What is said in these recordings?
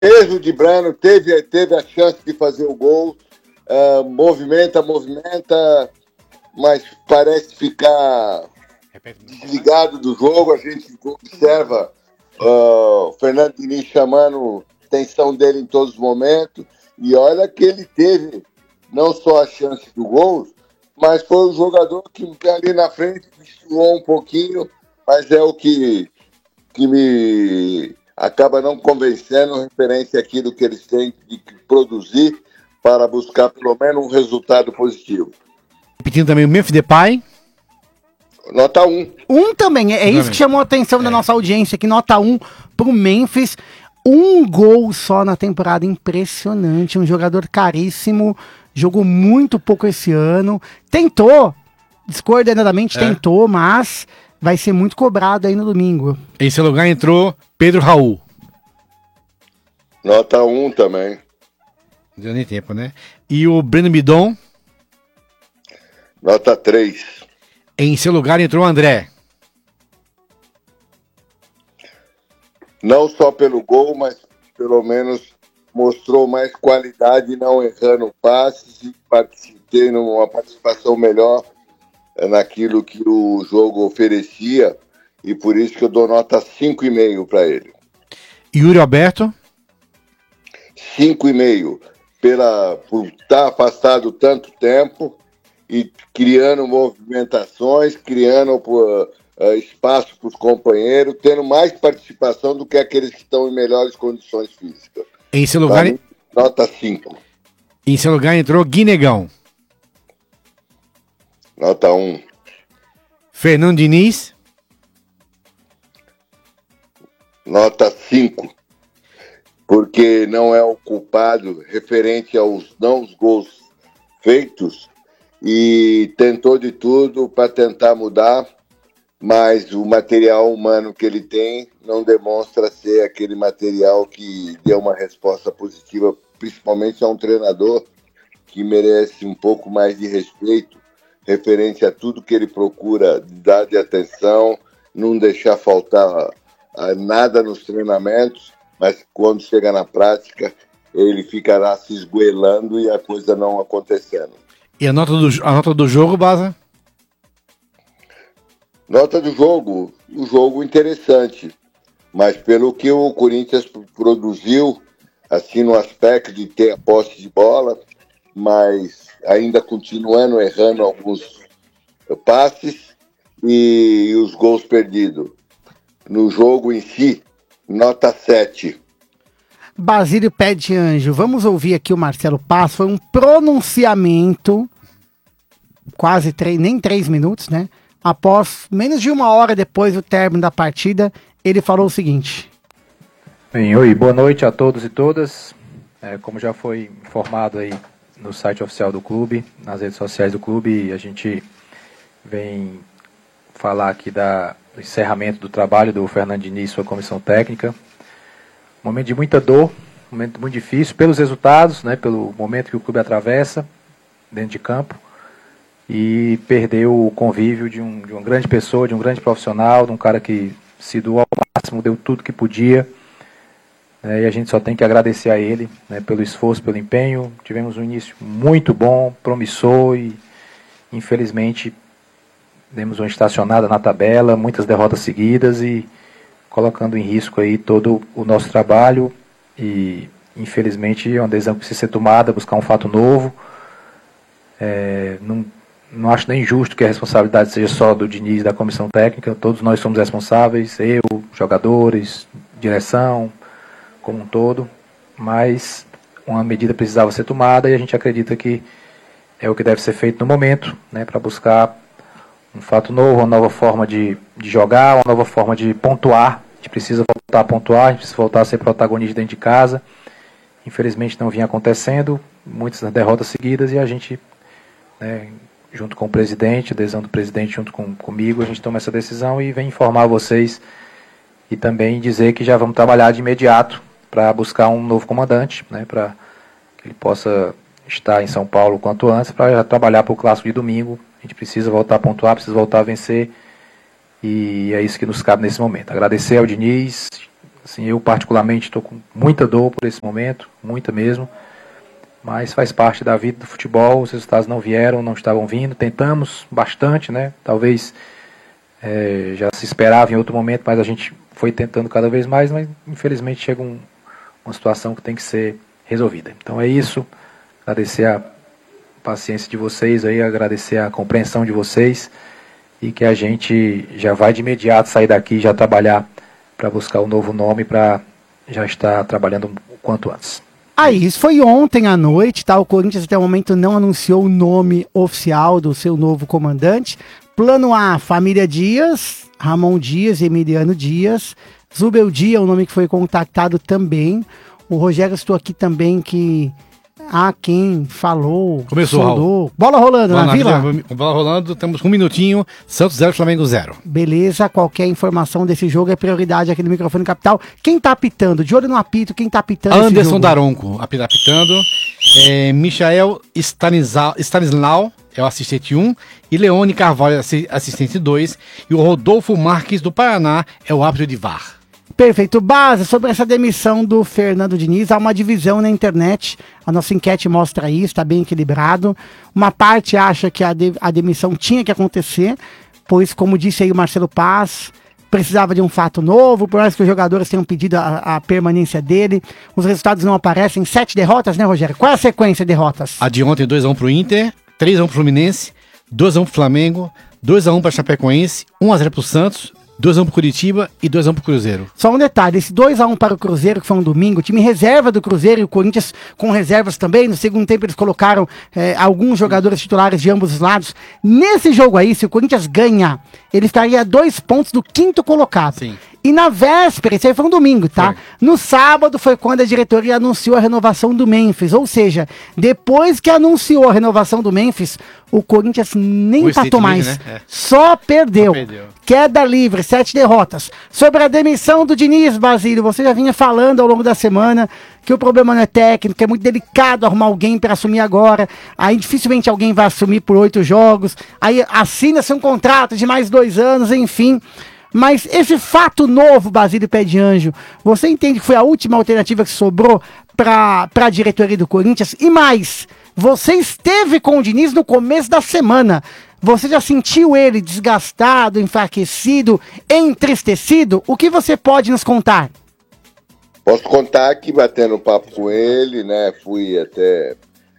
Mesmo de Brano, teve a chance de fazer o gol, movimenta, mas parece ficar desligado do jogo. A gente observa o Fernando Diniz chamando a atenção dele em todos os momentos, e olha que ele teve não só a chance do gol, mas foi o jogador que ali na frente misturou um pouquinho, mas é o que me acaba não convencendo referente àquilo que eles têm de produzir para buscar pelo menos um resultado positivo. Repetindo também o Memphis Depay. Nota 1. 1 também, isso que chamou a atenção da nossa audiência aqui, nota 1 pro Memphis. Um gol só na temporada, impressionante, um jogador caríssimo, jogou muito pouco esse ano, tentou, descoordenadamente tentou, mas vai ser muito cobrado aí no domingo. Em seu lugar entrou Pedro Raul. Nota 1 também. Não deu nem tempo, né? E o Breno Bidon? Nota 3. Em seu lugar entrou o André. Não só pelo gol, mas pelo menos mostrou mais qualidade, não errando passes e tendo uma participação melhor naquilo que o jogo oferecia, e por isso que eu dou nota 5,5 para ele. Yuri Alberto? 5,5, por estar afastado tanto tempo e criando movimentações, criando espaço para os companheiros, tendo mais participação do que aqueles que estão em melhores condições físicas. Em seu lugar, mim, nota 5. Em seu lugar entrou Guinegão. Nota 1. Fernando Diniz? Nota 5. Porque não é o culpado referente aos os gols feitos, e tentou de tudo para tentar mudar, mas o material humano que ele tem não demonstra ser aquele material que dê uma resposta positiva, principalmente a um treinador que merece um pouco mais de respeito referente a tudo que ele procura dar de atenção, não deixar faltar nada nos treinamentos, mas quando chega na prática ele ficará se esgoelando e a coisa não acontecendo. E a nota do jogo, Baza? Nota do jogo, o jogo interessante, mas pelo que o Corinthians produziu, assim, no aspecto de ter a posse de bola, mas ainda continuando errando alguns passes e os gols perdidos. No jogo em si, nota 7. Basílio Pé de Anjo, vamos ouvir aqui o Marcelo Passo, foi um pronunciamento, quase nem 3 minutos, né? Após menos de 1 hora depois do término da partida, ele falou o seguinte. Bem, oi, boa noite a todos e todas. Como já foi informado aí no site oficial do clube, nas redes sociais do clube, a gente vem falar aqui do encerramento do trabalho do Fernando Diniz e sua comissão técnica. Momento de muita dor, momento muito difícil pelos resultados, né, pelo momento que o clube atravessa dentro de campo, e perdeu o convívio de uma grande pessoa, de um grande profissional, de um cara que se doou ao máximo, deu tudo que podia, e a gente só tem que agradecer a ele, né, pelo esforço, pelo empenho. Tivemos um início muito bom, promissor, e infelizmente demos uma estacionada na tabela, muitas derrotas seguidas e colocando em risco aí todo o nosso trabalho, e infelizmente é uma decisão que precisa ser tomada, buscar um fato novo. Não acho nem justo que a responsabilidade seja só do Diniz e da comissão técnica, todos nós somos responsáveis, eu, jogadores, direção, como um todo, mas uma medida precisava ser tomada e a gente acredita que é o que deve ser feito no momento, né, para buscar um fato novo, uma nova forma de jogar, uma nova forma de pontuar. A gente precisa voltar a pontuar, a gente precisa voltar a ser protagonista dentro de casa. Infelizmente não vinha acontecendo, muitas derrotas seguidas, e a gente, né, junto com o presidente, a decisão do presidente junto comigo, a gente toma essa decisão e vem informar vocês e também dizer que já vamos trabalhar de imediato para buscar um novo comandante, né, para que ele possa estar em São Paulo o quanto antes, para já trabalhar para o clássico de domingo. A gente precisa voltar a pontuar, precisa voltar a vencer, e é isso que nos cabe nesse momento. Agradecer ao Diniz, Assim, eu particularmente estou com muita dor por esse momento, muita mesmo, mas faz parte da vida do futebol. Os resultados não vieram, não estavam vindo, tentamos bastante, né? Talvez já se esperava em outro momento, mas a gente foi tentando cada vez mais, mas infelizmente chega uma situação que tem que ser resolvida. Então é isso, agradecer a paciência de vocês aí, agradecer a compreensão de vocês, e que a gente já vai de imediato sair daqui e já trabalhar para buscar um novo nome, para já estar trabalhando o quanto antes. Isso foi ontem à noite, tá? O Corinthians até o momento não anunciou o nome oficial do seu novo comandante. Plano A, família Dias, Ramon Dias, Emiliano Dias. Zubeldia é o nome que foi contactado também. O Rogério estou aqui também, que há quem falou. Começou, Raul. Bola rolando na Vila? Bola rolando, temos um minutinho. Santos 0, Flamengo 0. Beleza, qualquer informação desse jogo é prioridade aqui no Microfone Capital. Quem tá apitando? De olho no apito, quem tá apitando? Anderson Daronco, apitando. Michael Stanislau é o assistente 1. E Leone Carvalho, assistente 2. E o Rodolfo Marques, do Paraná, é o árbitro de VAR. Perfeito. Base, sobre essa demissão do Fernando Diniz, há uma divisão na internet. A nossa enquete mostra isso, está bem equilibrado. Uma parte acha que a demissão tinha que acontecer, pois, como disse aí o Marcelo Paz, precisava de um fato novo, por mais que os jogadores tenham pedido a permanência dele. Os resultados não aparecem. 7 derrotas, né, Rogério? Qual é a sequência de derrotas? A de ontem, 2-1 pro Inter, 3-1 pro Fluminense, 2-1 pro Flamengo, 2-1 pra Chapecoense, 1-0 pro Santos, 2-1 pro Curitiba e 2-1 pro Cruzeiro. Só um detalhe, esse 2-1 para o Cruzeiro, que foi um domingo, o time reserva do Cruzeiro e o Corinthians com reservas também. No segundo tempo eles colocaram alguns jogadores titulares de ambos os lados. Nesse jogo aí, se o Corinthians ganha, ele estaria a 2 pontos do 5º colocado. Sim. E na véspera, isso aí foi um domingo, tá? Foi. No sábado foi quando a diretoria anunciou a renovação do Memphis. Ou seja, depois que anunciou a renovação do Memphis, o Corinthians nem empatou mais. Né? Só perdeu. Queda livre, 7 derrotas. Sobre a demissão do Diniz, Basílio, você já vinha falando ao longo da semana que o problema não é técnico, que é muito delicado arrumar alguém para assumir agora. Aí dificilmente alguém vai assumir por 8 jogos. Aí assina-se um contrato de mais 2 anos, enfim. Mas esse fato novo, Basílio Pé de Anjo, você entende que foi a última alternativa que sobrou para a diretoria do Corinthians? E mais, você esteve com o Diniz no começo da semana. Você já sentiu ele desgastado, enfraquecido, entristecido? O que você pode nos contar? Posso contar que, batendo papo com ele, né, fui até,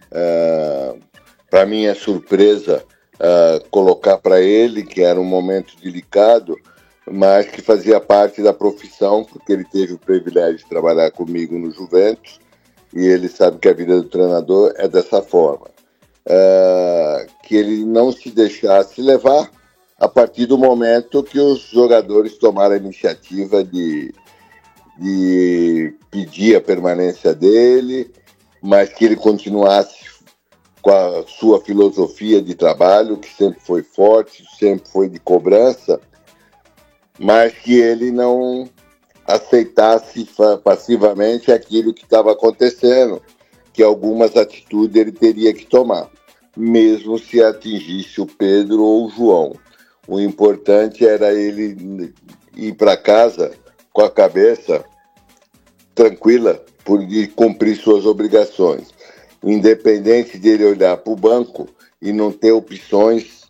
para minha surpresa, colocar para ele que era um momento delicado, mas que fazia parte da profissão, porque ele teve o privilégio de trabalhar comigo no Juventus, e ele sabe que a vida do treinador é dessa forma. Que ele não se deixasse levar a partir do momento que os jogadores tomaram a iniciativa de pedir a permanência dele, mas que ele continuasse com a sua filosofia de trabalho, que sempre foi forte, sempre foi de cobrança, mas que ele não aceitasse passivamente aquilo que estava acontecendo, que algumas atitudes ele teria que tomar, mesmo se atingisse o Pedro ou o João. O importante era ele ir para casa com a cabeça tranquila por cumprir suas obrigações, independente dele olhar para o banco e não ter opções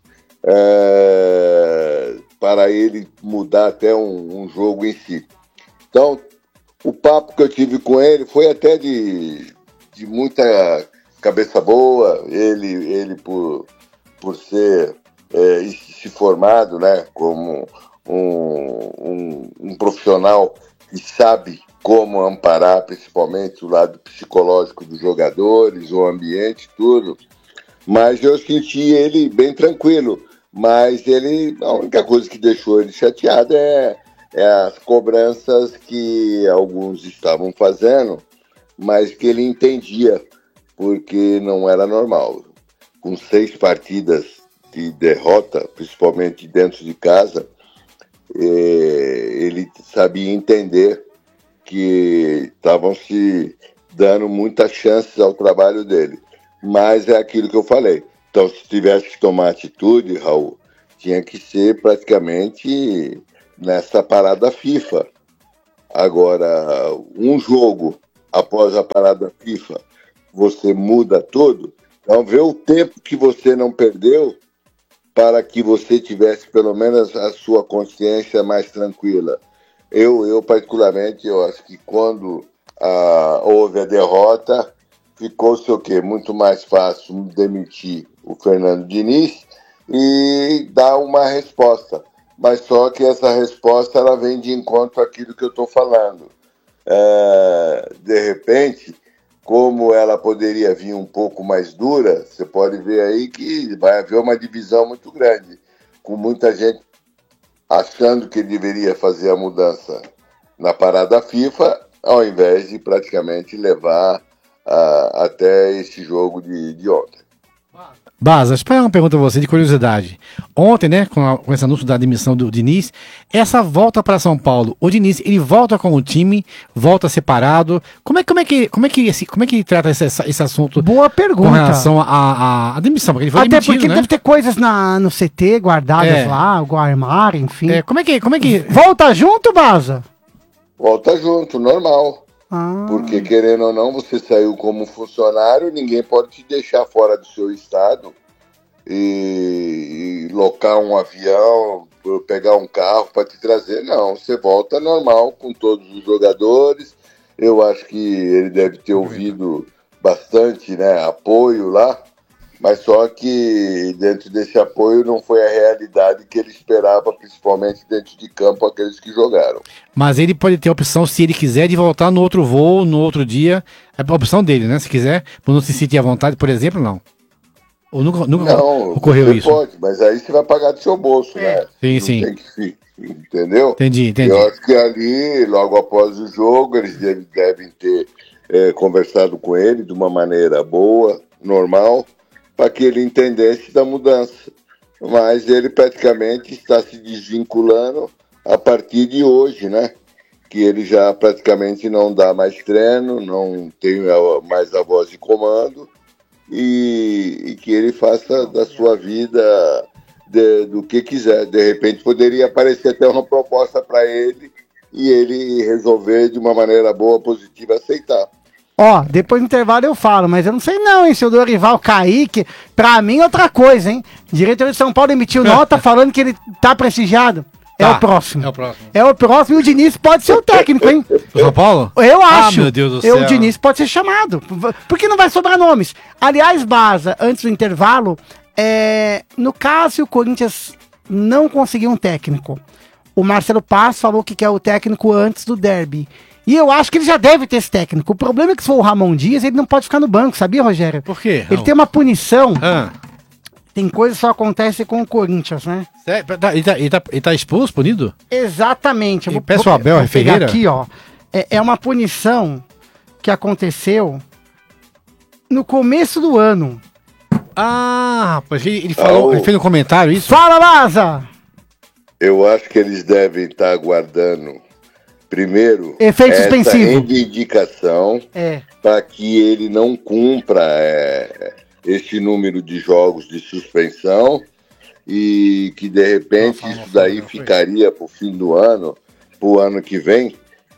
para ele mudar até um jogo em si. Então, o papo que eu tive com ele foi até de muita cabeça boa, ele por ser se formado, né, como um profissional que sabe como amparar principalmente o lado psicológico dos jogadores, o ambiente, tudo. Mas eu senti ele bem tranquilo. Mas a única coisa que deixou ele chateado é as cobranças que alguns estavam fazendo, mas que ele entendia, porque não era normal. Com 6 partidas de derrota, principalmente dentro de casa, ele sabia entender que estavam se dando muitas chances ao trabalho dele. Mas é aquilo que eu falei. Então, se tivesse que tomar atitude, Raul, tinha que ser praticamente nessa parada FIFA. Agora, um jogo após a parada FIFA, você muda tudo. Então, vê o tempo que você não perdeu para que você tivesse pelo menos a sua consciência mais tranquila. Eu particularmente, eu acho que quando houve a derrota, ficou-se o quê? Muito mais fácil demitir o Fernando Diniz e dar uma resposta. Mas só que essa resposta ela vem de encontro àquilo que eu estou falando. De repente, como ela poderia vir um pouco mais dura, você pode ver aí que vai haver uma divisão muito grande, com muita gente achando que deveria fazer a mudança na parada FIFA, ao invés de praticamente levar até esse jogo de ontem. Baza, deixa eu fazer uma pergunta a você de curiosidade. Ontem, né, com esse anúncio da admissão do Diniz, essa volta para São Paulo, o Diniz, ele volta com o time, volta separado. Como é que ele trata esse assunto? Boa pergunta. Com relação à demissão, porque ele foi até demitido, porque né? deve ter coisas no CT guardadas lá, o armário, enfim. Como é que... Volta junto, Baza? Volta junto, normal. Porque, querendo ou não, você saiu como funcionário, ninguém pode te deixar fora do seu estado e locar um avião, pegar um carro para te trazer. Não, você volta normal com todos os jogadores. Eu acho que ele deve ter ouvido bastante, né, apoio lá, mas só que dentro desse apoio não foi a realidade que ele esperava, principalmente dentro de campo, aqueles que jogaram. Mas ele pode ter a opção, se ele quiser, de voltar no outro voo, no outro dia. É a opção dele, né? Se quiser, por não se sentir à vontade, por exemplo, não. Ou nunca não, ocorreu você isso? Pode, mas aí você vai pagar do seu bolso, né? Sim. Tem que, entendeu? Entendi. Eu acho que ali, logo após o jogo, eles devem ter conversado com ele de uma maneira boa, normal, para que ele entendesse da mudança. Mas ele praticamente está se desvinculando a partir de hoje, né? Que ele já praticamente não dá mais treino, não tem mais a voz de comando e que ele faça da sua vida do que quiser. De repente poderia aparecer até uma proposta para ele e ele resolver de uma maneira boa, positiva, aceitar. Depois do intervalo eu falo, mas eu não sei não, hein, se o Dorival Caíque, pra mim é outra coisa, hein. Diretor de São Paulo emitiu nota falando que ele tá prestigiado. É o próximo. É o próximo e o Diniz pode ser o técnico, hein. O São Paulo? Eu acho. Meu Deus do céu. O Diniz pode ser chamado, porque não vai sobrar nomes. Aliás, Baza, antes do intervalo, no caso, se o Corinthians não conseguir um técnico, o Marcelo Paz falou que quer o técnico antes do derby. E eu acho que ele já deve ter esse técnico. O problema é que se for o Ramon Dias, ele não pode ficar no banco, sabia, Rogério? Por quê? Ele tem uma punição. Tem coisa que só acontece com o Corinthians, né? Ele tá expulso, punido? Exatamente. Eu peço o Abel Ferreira. Aqui, ó. É uma punição que aconteceu no começo do ano. Rapaz, ele falou, ele fez um comentário isso? Fala, Laza! Eu acho que eles devem estar aguardando primeiro efeito suspensivo, indicação para que ele não cumpra esse número de jogos de suspensão e que de repente isso daí ficaria para o fim do ano, para o ano que vem,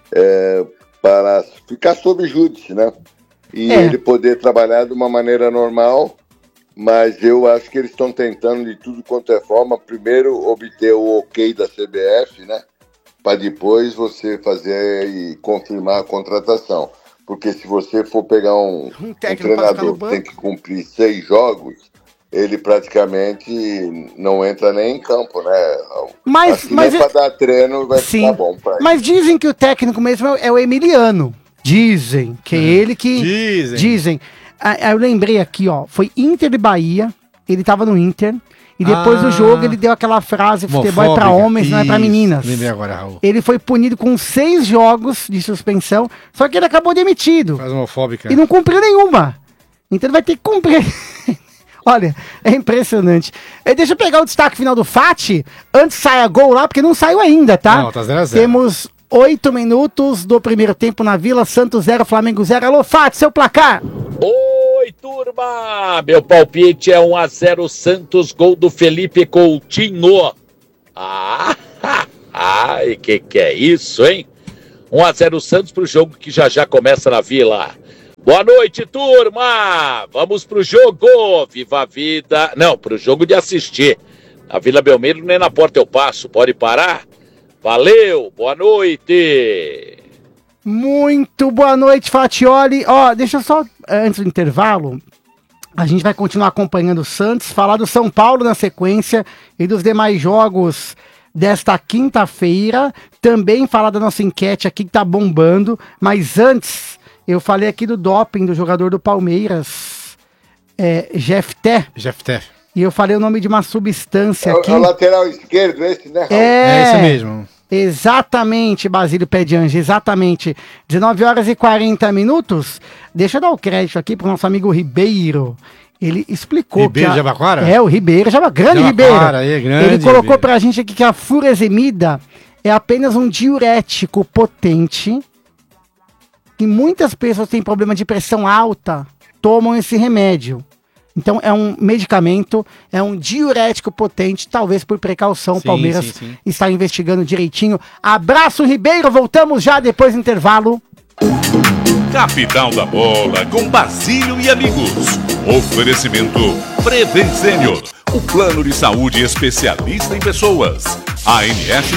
para ficar sob júdice, né? E ele poder trabalhar de uma maneira normal, mas eu acho que eles estão tentando de tudo quanto é forma, primeiro obter o ok da CBF, né? Para depois você fazer e confirmar a contratação. Porque se você for pegar um treinador que tem que cumprir 6 jogos, ele praticamente não entra nem em campo, né? Mas para dar treino vai ficar bom para ele. Mas dizem que o técnico mesmo é o Emiliano. Dizem que é ele que... Dizem. Eu lembrei aqui, ó. Foi Inter e Bahia. Ele tava no Inter. E depois do jogo ele deu aquela frase: futebol é pra homens, não é pra meninas. Lembrei agora, Raul. Ele foi punido com 6 jogos de suspensão, só que ele acabou demitido. Faz homofóbica. E não cumpriu nenhuma. Então ele vai ter que cumprir. Olha, é impressionante. Deixa eu pegar o destaque final do Fati, antes saia gol lá, porque não saiu ainda, tá? Não, tá 0-0. Temos 8 minutos do primeiro tempo na Vila, Santos 0, Flamengo 0. Alô, Fati, seu placar. Oi, turma! Meu palpite é 1-0 Santos, gol do Felipe Coutinho. E que é isso, hein? 1-0 Santos pro jogo que já começa na Vila. Boa noite, turma! Vamos pro jogo! Viva a vida! Não, pro jogo de assistir. Na Vila Belmiro nem na porta eu passo. Pode parar? Valeu! Boa noite! Muito boa noite, Fatioli. Deixa eu só, antes do intervalo, a gente vai continuar acompanhando o Santos, falar do São Paulo na sequência e dos demais jogos desta quinta-feira. Também falar da nossa enquete aqui que tá bombando. Mas antes, eu falei aqui do doping do jogador do Palmeiras, Jefté. E eu falei o nome de uma substância aqui. É o lateral esquerdo esse, né, Raul? É esse mesmo. Exatamente, Basílio Pé de Anjo, exatamente. 19h40. Deixa eu dar o crédito aqui pro nosso amigo Ribeiro. Ele explicou Ribeiro de Jabaquara? O Ribeiro, grande Ribeiro. Grande Ele colocou Ribeiro. pra gente aqui que a furosemida é apenas um diurético potente. E muitas pessoas têm problema de pressão alta, tomam esse remédio. Então é um medicamento, é um diurético potente, talvez por precaução. O Palmeiras está investigando direitinho. Abraço, Ribeiro, voltamos já depois do intervalo. Capital da Bola com Basílio e amigos. Oferecimento Prevent Senior, o plano de saúde especialista em pessoas. ANS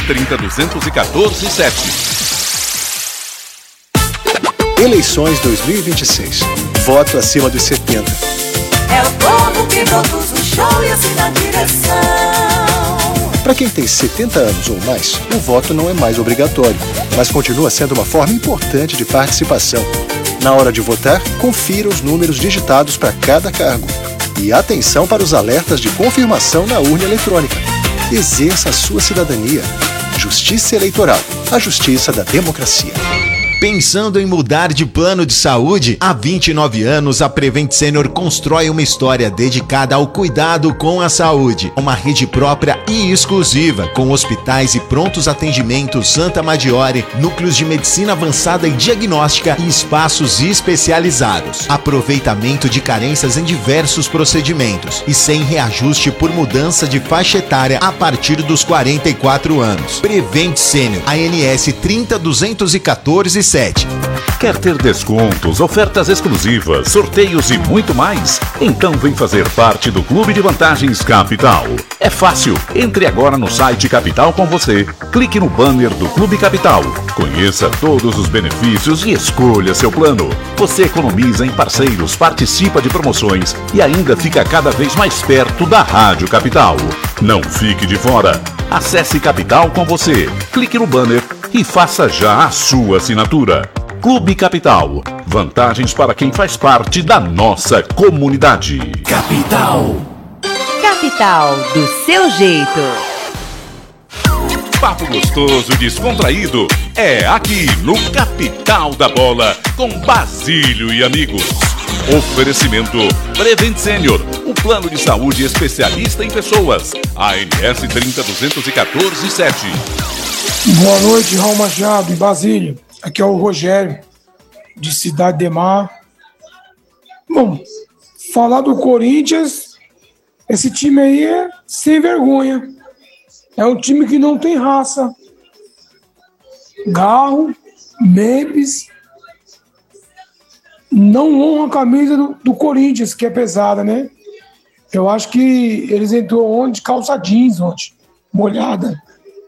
302147. Eleições 2026. Voto acima dos 70. É o povo que produz o show e assim na direção. Para quem tem 70 anos ou mais, o voto não é mais obrigatório, mas continua sendo uma forma importante de participação. Na hora de votar, confira os números digitados para cada cargo. E atenção para os alertas de confirmação na urna eletrônica. Exerça a sua cidadania. Justiça Eleitoral, a justiça da democracia. Pensando em mudar de plano de saúde? Há 29 anos, a Prevent Senior constrói uma história dedicada ao cuidado com a saúde. Uma rede própria e exclusiva, com hospitais e prontos atendimentos Santa Maggiore, núcleos de medicina avançada e diagnóstica e espaços especializados. Aproveitamento de carências em diversos procedimentos e sem reajuste por mudança de faixa etária a partir dos 44 anos. Prevent Senior, ANS 302147. Quer ter descontos, ofertas exclusivas, sorteios e muito mais? Então vem fazer parte do Clube de Vantagens Capital. É fácil. Entre agora no site Capital com você. Clique no banner do Clube Capital. Conheça todos os benefícios e escolha seu plano. Você economiza em parceiros, participa de promoções e ainda fica cada vez mais perto da Rádio Capital. Não fique de fora. Acesse Capital com você. Clique no banner e faça já a sua assinatura. Clube Capital. Vantagens para quem faz parte da nossa comunidade. Capital, do seu jeito. Papo gostoso e descontraído é aqui no Capital da Bola com Basílio e amigos. Oferecimento Prevent Senior, o plano de saúde especialista em pessoas. ANS 302147. Boa noite, Raul Machado e Basílio. Aqui é o Rogério, de Cidade Ademar. Bom, falar do Corinthians, esse time aí é sem vergonha. É um time que não tem raça. Garro, Memphis, não honra a camisa do Corinthians, que é pesada, né? Eu acho que eles entrou ontem de calça jeans, ontem, molhada.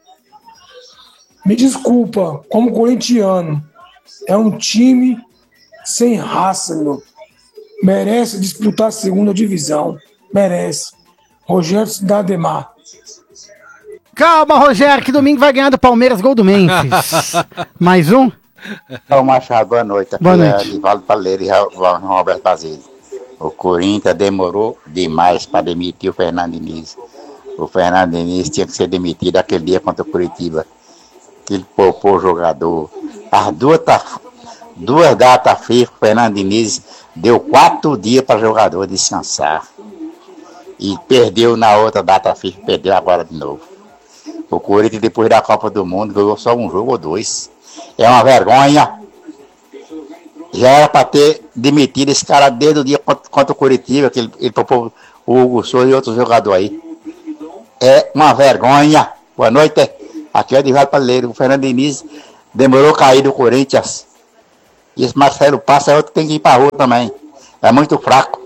Me desculpa, como corintiano, é um time sem raça, meu. Merece disputar a segunda divisão. Merece. Rogério Cidade Ademar. Calma, Rogério, que domingo vai ganhar do Palmeiras, gol do Memphis. Mais um? Ô Machado, boa noite. Boa noite. Edivaldo Paleiro e Roberto Basílio. O Corinthians demorou demais para demitir o Fernando Diniz. O Fernando Diniz tinha que ser demitido aquele dia contra o Curitiba. Que ele poupou o jogador. As duas datas FIFA, o Fernando Diniz deu 4 dias para o jogador descansar. E perdeu na outra data FIFA, perdeu agora de novo. O Corinthians, depois da Copa do Mundo, ganhou só um jogo ou 2. É uma vergonha. Já era para ter demitido esse cara desde o dia contra o Curitiba, que ele propôs o Hugo Souza e outro jogador aí. É uma vergonha. Boa noite. Aqui é o Edivaldo Paleiro. O Fernando Diniz demorou a cair do Corinthians. E esse Marcelo Passa é outro que tem que ir pra rua também. É muito fraco.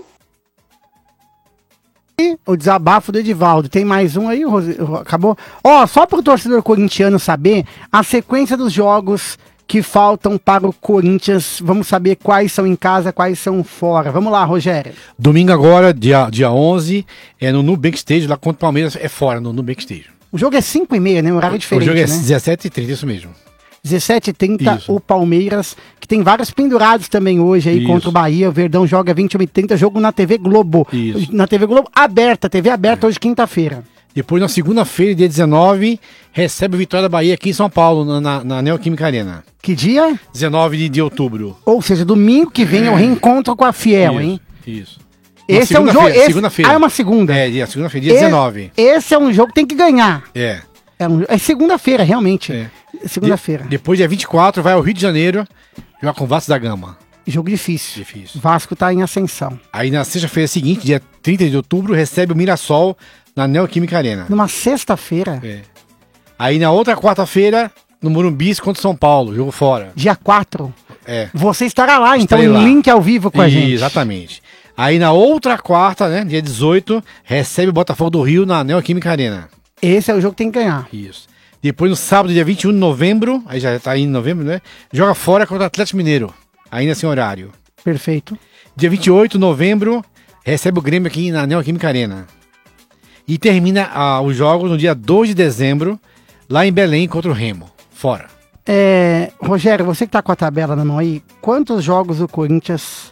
O desabafo do Edivaldo. Tem mais um aí, acabou? Ó, só para o torcedor corintiano saber, a sequência dos jogos que faltam para o Corinthians, vamos saber quais são em casa, quais são fora. Vamos lá, Rogério. Domingo agora, dia 11, é no Nubank Stage, lá contra o Palmeiras, é fora, no Nubank Stage. O jogo é 5h30, né? Um horário diferente, o jogo é né? 17h30, isso mesmo. 17h30, o Palmeiras, que tem vários pendurados também hoje aí contra o Bahia. O Verdão joga 21h30, jogo na TV Globo. Isso. Na TV Globo aberta, TV aberta hoje, quinta-feira. Depois, na segunda-feira, dia 19, recebe o Vitória da Bahia aqui em São Paulo, na Neoquímica Arena. Que dia? 19 de outubro. Ou seja, domingo que vem eu reencontro com a Fiel, isso, hein? Isso. Esse é um jogo. Segunda-feira. É uma segunda. É, segunda-feira, dia 19. Esse é um jogo que tem que ganhar. É. É segunda-feira, realmente. É. Segunda-feira. Depois, dia 24, vai ao Rio de Janeiro jogar com o Vasco da Gama. Jogo difícil. Vasco tá em ascensão. Aí na sexta-feira seguinte, dia 30 de outubro, recebe o Mirassol na Neoquímica Arena. Numa sexta-feira? É. Aí na outra quarta-feira, no Morumbi contra São Paulo, jogo fora. Dia 4? É. Você estará lá, Estarei então, lá. em link ao vivo com a gente. Exatamente. Aí na outra quarta, né, dia 18, recebe o Botafogo do Rio na Neoquímica Arena. Esse é o jogo que tem que ganhar. Isso. Depois no sábado, dia 21 de novembro, aí já tá aí em novembro, né? Joga fora contra o Atlético Mineiro, ainda sem horário. Perfeito. Dia 28 de novembro, recebe o Grêmio aqui na Neoquímica Arena. E termina os jogos no dia 2 de dezembro, lá em Belém, contra o Remo, fora. Rogério, você que tá com a tabela na mão aí, quantos jogos o Corinthians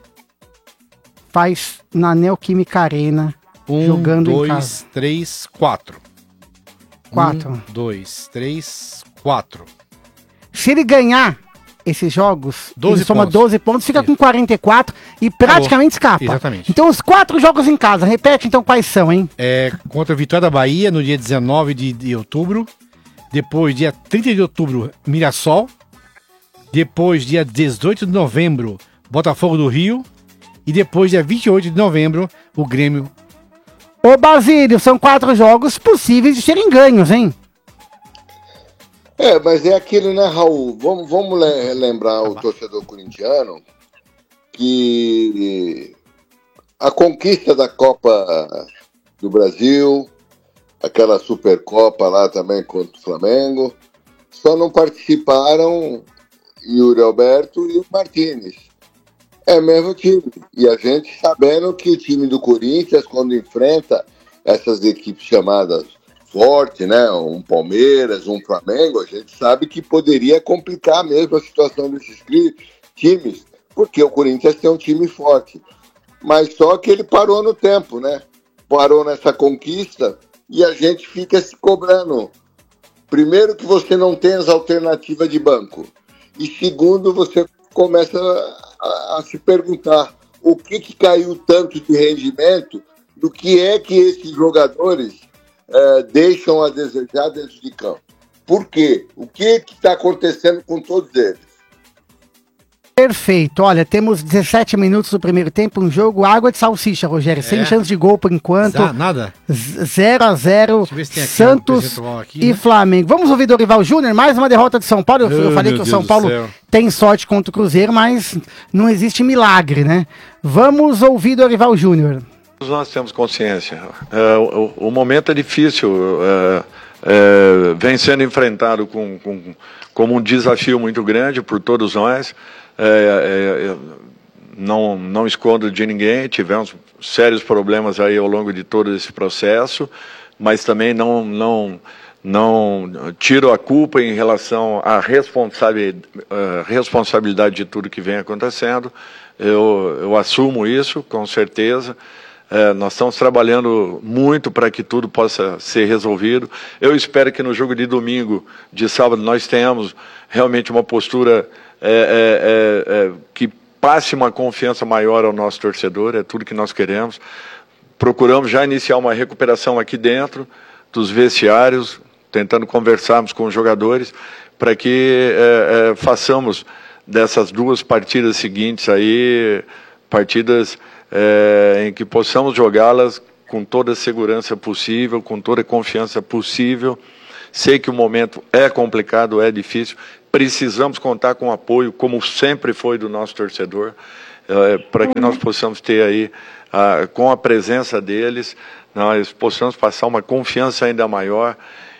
faz na Neoquímica Arena, jogando em casa? 1, 2, 3, 4. 4. 1, 2, 3, 4. Se ele ganhar esses jogos, 12 ele soma pontos. 12 pontos, fica com 44 e praticamente escapa. Exatamente. Então os 4 jogos em casa, repete então quais são, hein? Contra a Vitória da Bahia, no dia 19 de outubro. Depois, dia 30 de outubro, Mirassol. Depois, dia 18 de novembro, Botafogo do Rio. E depois, dia 28 de novembro, o Grêmio. Ô Basílio, são 4 jogos possíveis de serem ganhos, hein? Mas é aquilo, né, Raul? Vamos lembrar o torcedor corintiano que a conquista da Copa do Brasil, aquela Supercopa lá também contra o Flamengo, só não participaram Yuri Alberto e o Martínez. É o mesmo time. E a gente sabendo que o time do Corinthians, quando enfrenta essas equipes chamadas forte, né? Um Palmeiras, um Flamengo, a gente sabe que poderia complicar mesmo a situação desses times, porque o Corinthians tem um time forte. Mas só que ele parou no tempo, né? Parou nessa conquista e a gente fica se cobrando. Primeiro que você não tem as alternativas de banco. E segundo, você começa a se perguntar o que caiu tanto de rendimento, do que é que esses jogadores deixam a desejar dentro de campo. Por quê? O que está acontecendo com todos eles? Perfeito. Olha, temos 17 minutos do primeiro tempo, um jogo água de salsicha, Rogério. Sem chance de gol por enquanto. Nada? 0-0, Santos aqui, e Flamengo. Vamos ouvir Dorival Júnior, mais uma derrota de São Paulo. Eu falei que o São Paulo tem sorte contra o Cruzeiro, mas não existe milagre, né? Vamos ouvir Dorival Júnior. Nós temos consciência. O momento é difícil, vem sendo enfrentado como um desafio muito grande por todos nós. Não escondo de ninguém, tivemos sérios problemas aí ao longo de todo esse processo, mas também não tiro a culpa em relação à responsabilidade de tudo que vem acontecendo. Eu assumo isso, com certeza. Nós estamos trabalhando muito para que tudo possa ser resolvido. Eu espero que no jogo de domingo, de sábado, nós tenhamos realmente uma postura que passe uma confiança maior ao nosso torcedor, é tudo que nós queremos. Procuramos já iniciar uma recuperação aqui dentro dos vestiários, tentando conversarmos com os jogadores, para que façamos dessas 2 partidas seguintes aí, partidas em que possamos jogá-las com toda a segurança possível, com toda a confiança possível, Sei que o momento é complicado, é difícil. Precisamos contar com o apoio, como sempre foi do nosso torcedor, para que nós possamos ter aí, com a presença deles, nós possamos passar uma confiança ainda maior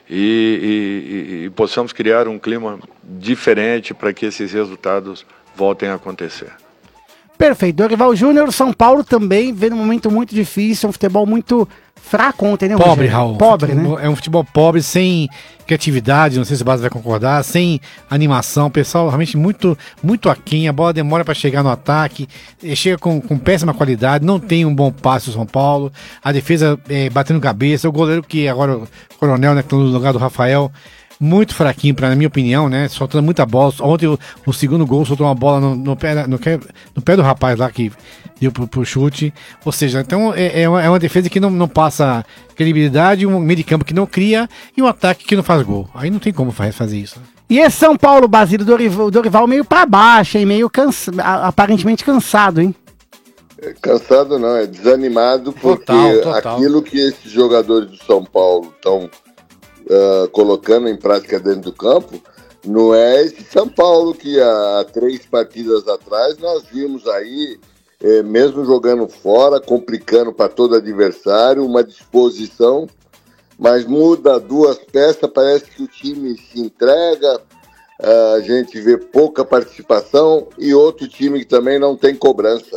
e possamos criar um clima diferente para que esses resultados voltem a acontecer. Perfeito. Dorival Júnior, São Paulo também vendo um momento muito difícil, um futebol muito fraco ontem, né? Pobre, Raul. Pobre, né? É um futebol pobre, sem criatividade, não sei se o Basa vai concordar, sem animação, o pessoal realmente muito, muito aquém, a bola demora para chegar no ataque, chega com péssima qualidade, não tem um bom passe o São Paulo, a defesa batendo cabeça, o goleiro que agora, o Coronel, né, que tá no lugar do Rafael, muito fraquinho, na minha opinião, né? Soltando muita bola. Ontem o segundo gol soltou uma bola no pé do rapaz lá que deu pro chute. Ou seja, então é uma defesa que não passa credibilidade, um meio de campo que não cria e um ataque que não faz gol. Aí não tem como fazer isso. E esse São Paulo, Basílio, Dorival meio pra baixo, hein? Meio aparentemente cansado, hein? Cansado não, é desanimado porque total. Aquilo que esses jogadores do São Paulo estão colocando em prática dentro do campo, não é esse São Paulo que há 3 partidas atrás nós vimos aí, mesmo jogando fora, complicando para todo adversário, uma disposição, mas muda 2 peças, parece que o time se entrega, a gente vê pouca participação e outro time que também não tem cobrança.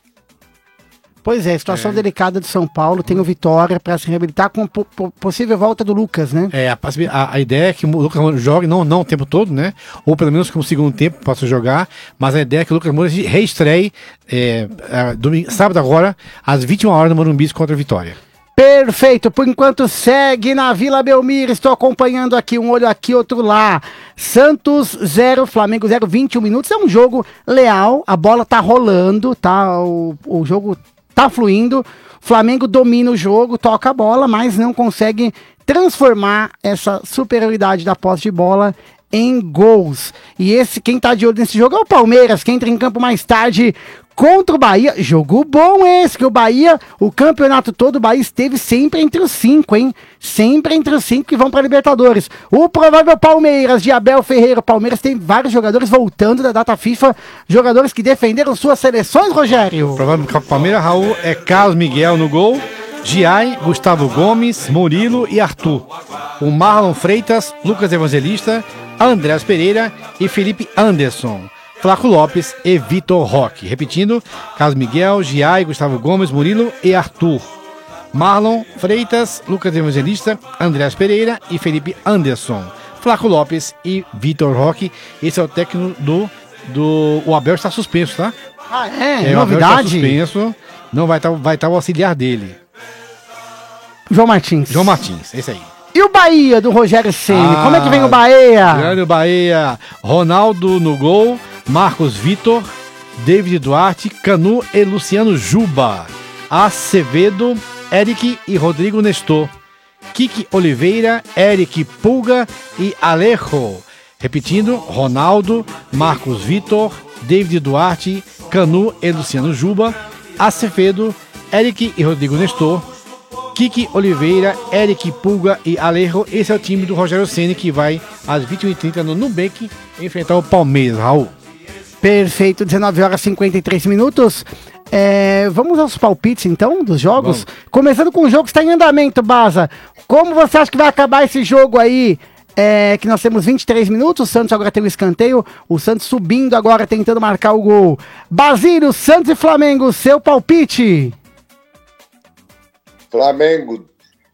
Pois é, situação delicada do São Paulo, tem o Vitória para se reabilitar com possível volta do Lucas, né? A ideia é que o Lucas jogue, não o tempo todo, né? Ou pelo menos com o segundo tempo possa jogar, mas a ideia é que o Lucas Moura reestreie sábado agora, às 21 horas no Morumbi contra a Vitória. Perfeito, por enquanto segue na Vila Belmiro, estou acompanhando aqui, um olho aqui, outro lá. Santos 0, Flamengo 0, 21 minutos, é um jogo leal, a bola tá rolando, tá? O jogo tá fluindo, Flamengo domina o jogo, toca a bola, mas não consegue transformar essa superioridade da posse de bola em gols. E quem tá de olho nesse jogo é o Palmeiras, que entra em campo mais tarde contra o Bahia. Jogo bom esse, que o Bahia, o campeonato todo, o Bahia esteve sempre entre os 5, hein? Sempre entre os 5 que vão para Libertadores. O provável Palmeiras de Abel Ferreira. O Palmeiras tem vários jogadores voltando da data FIFA, jogadores que defenderam suas seleções, Rogério. O provável Palmeiras, Raul, é Carlos Miguel no gol, Giai, Gustavo Gomes, Murilo e Arthur. O Marlon Freitas, Lucas Evangelista, Andrés Pereira e Felipe Anderson. Flaco Lopes e Vitor Roque. Repetindo, Carlos Miguel, Giai, Gustavo Gomes, Murilo e Arthur. Marlon Freitas, Lucas Evangelista, Andrés Pereira e Felipe Anderson. Flaco Lopes e Vitor Roque. Esse é o técnico o Abel está suspenso, tá? Ah, é? Novidade? Está suspenso. Não vai estar o auxiliar dele. João Martins, esse aí. E o Bahia, do Rogério Ceni? Como é que vem o Bahia? Grande Bahia. Ronaldo no gol, Marcos Vitor, David Duarte, Canu e Luciano Juba. Acevedo, Eric e Rodrigo Nestor. Kiki Oliveira, Eric Pulga e Alejo. Repetindo, Ronaldo, Marcos Vitor, David Duarte, Canu e Luciano Juba. Acevedo, Eric e Rodrigo Nestor. Kiki Oliveira, Eric Pulga e Alejo. Esse é o time do Rogério Ceni que vai às 21h30 no Nubank enfrentar o Palmeiras, Raul. Perfeito, 19 horas e 53 minutos. Vamos aos palpites então dos jogos. Vamos. Começando com o jogo que está em andamento, Baza. Como você acha que vai acabar esse jogo aí? Que nós temos 23 minutos, o Santos agora tem o escanteio, o Santos subindo agora tentando marcar o gol. Basílio, Santos e Flamengo, seu palpite? Flamengo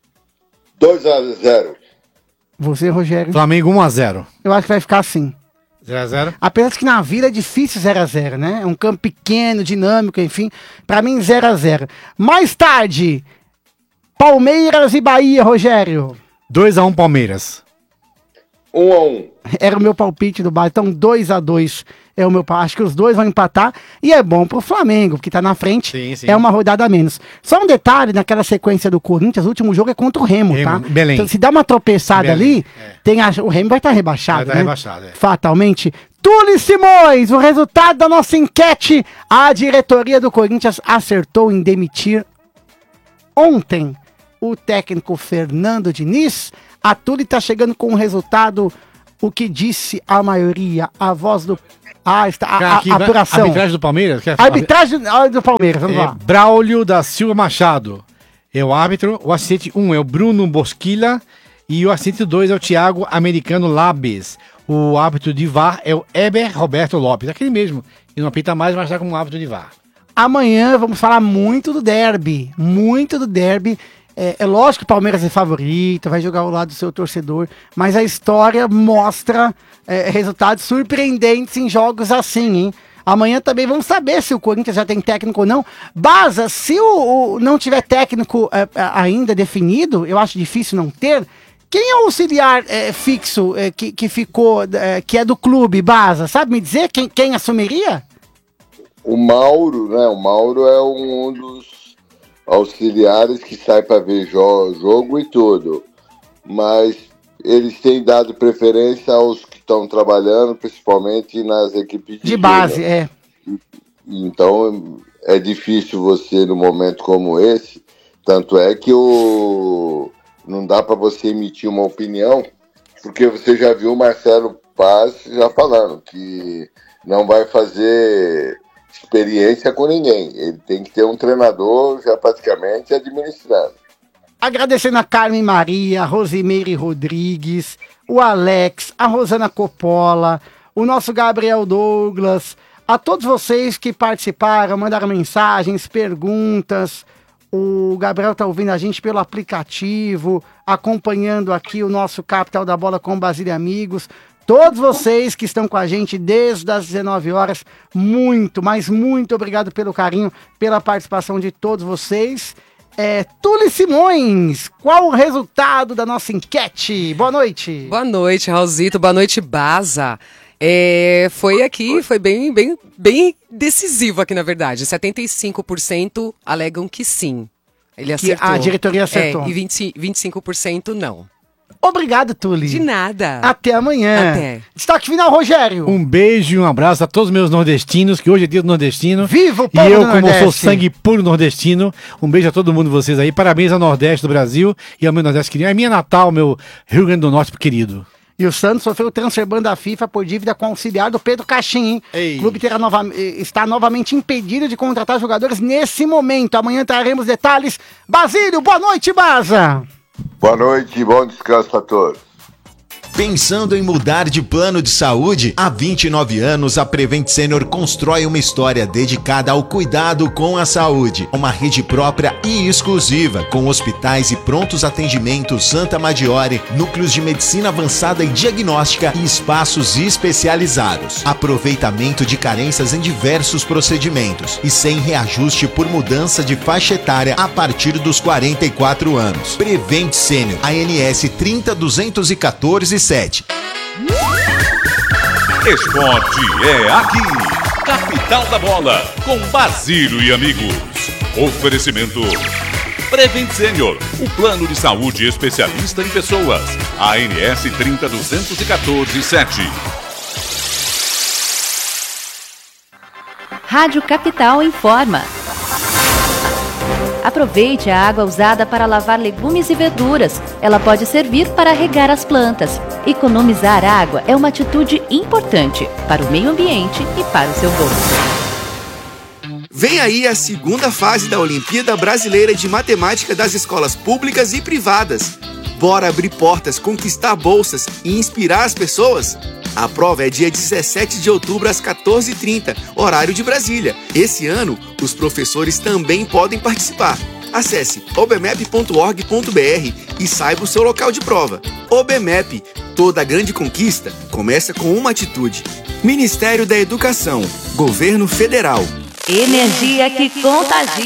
2-0. Você, Rogério? Flamengo 1-0. Eu acho que vai ficar assim. 0-0? Apesar de que na vida é difícil 0-0, né? É um campo pequeno, dinâmico, enfim. Pra mim, 0-0. Mais tarde, Palmeiras e Bahia, Rogério. 2-1 Palmeiras. 1-1. Era o meu palpite do Bahia. Então, 2-2 é o meu palpite. Acho que os dois vão empatar. E é bom pro Flamengo, que tá na frente. Sim. É uma rodada a menos. Só um detalhe, naquela sequência do Corinthians, o último jogo é contra o Remo, tá? Belém. Então, se dá uma tropeçada ali, o Remo vai estar rebaixado, vai estar rebaixado, fatalmente. Túlio Simões, o resultado da nossa enquete. A diretoria do Corinthians acertou em demitir ontem o técnico Fernando Diniz. A Tule tá chegando com um resultado, o que disse a maioria, a voz do... está a apuração. Arbitragem do Palmeiras? Arbitragem do Palmeiras, vamos lá. Braulio da Silva Machado é o árbitro. O assistente 1 é o Bruno Bosquila e o assistente 2 é o Thiago Americano Labes. O árbitro de VAR é o Eber Roberto Lopes, aquele mesmo. E não apita mais, mas está como árbitro de VAR. Amanhã vamos falar muito do derby. Muito do derby. É lógico que o Palmeiras é favorito, vai jogar ao lado do seu torcedor, mas a história mostra resultados surpreendentes em jogos assim, hein? Amanhã também vamos saber se o Corinthians já tem técnico ou não. Baza, se não tiver técnico ainda definido, eu acho difícil não ter. Quem é o auxiliar fixo que ficou, que é do clube, Baza? Sabe me dizer quem assumiria? O Mauro, né? O Mauro é um dos auxiliares que sai para ver jogo e tudo, mas eles têm dado preferência aos que estão trabalhando, principalmente nas equipes de base, Então é difícil você, num momento como esse, tanto é que não dá para você emitir uma opinião, porque você já viu o Marcelo Paz já falando que não vai fazer experiência com ninguém. Ele tem que ter um treinador já praticamente administrando. Agradecendo a Carmen Maria, a Rosimeire Rodrigues, o Alex, a Rosana Coppola, o nosso Gabriel Douglas, a todos vocês que participaram, mandaram mensagens, perguntas. O Gabriel tá ouvindo a gente pelo aplicativo, acompanhando aqui o nosso Capital da Bola com Basílio Amigos. Todos vocês que estão com a gente desde as 19 horas, muito, mas muito obrigado pelo carinho, pela participação de todos vocês. Tule Simões, qual o resultado da nossa enquete? Boa noite. Boa noite, Raulzito. Boa noite, Baza. Foi bem decisivo aqui, na verdade. 75% alegam que sim. Ele acertou. A diretoria acertou. E 25% não. Obrigado, Tule. De nada. Até amanhã. Até. Destaque final, Rogério. Um beijo e um abraço a todos os meus nordestinos, que hoje é dia do nordestino. Viva o povo E eu, do como Nordeste. sou sangue puro nordestino, um beijo a todo mundo de vocês aí. Parabéns ao Nordeste do Brasil e ao meu Nordeste querido. É minha Natal, meu Rio Grande do Norte querido. E o Santos sofreu o transfer ban da FIFA por dívida com o auxiliar do Pedro Caixin, hein? O clube está novamente impedido de contratar jogadores nesse momento. Amanhã traremos detalhes. Basílio, boa noite, Baza. Boa noite e bom descanso a todos. Pensando em mudar de plano de saúde? Há 29 anos, a Prevent Senior constrói uma história dedicada ao cuidado com a saúde. Uma rede própria e exclusiva, com hospitais e prontos atendimentos Santa Maggiore, núcleos de medicina avançada e diagnóstica e espaços especializados. Aproveitamento de carências em diversos procedimentos e sem reajuste por mudança de faixa etária a partir dos 44 anos. Prevent Senior, ANS 30214-7. Esporte é aqui. Capital da Bola, com Basílio e amigos. Oferecimento Prevent Senior, o plano de saúde especialista em pessoas. ANS 30214-7. Rádio Capital informa. Aproveite a água usada para lavar legumes e verduras. Ela pode servir para regar as plantas. Economizar água é uma atitude importante para o meio ambiente e para o seu bolso. Vem aí a segunda fase da Olimpíada Brasileira de Matemática das escolas públicas e privadas. Bora abrir portas, conquistar bolsas e inspirar as pessoas? A prova é dia 17 de outubro às 14h30, horário de Brasília. Esse ano, os professores também podem participar. Acesse obmep.org.br e saiba o seu local de prova. OBMEP, toda grande conquista começa com uma atitude. Ministério da Educação, Governo Federal. Energia que contagia.